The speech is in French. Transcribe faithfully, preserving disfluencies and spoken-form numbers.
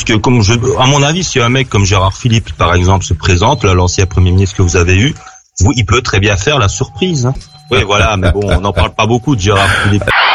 que, comme je, à mon avis, si un mec comme Gérard Philippe, par exemple, se présente, là, l'ancien Premier ministre que vous avez eu, vous, il peut très bien faire la surprise. Hein. Oui, voilà, mais bon, on n'en parle pas beaucoup de Gérard Philippe.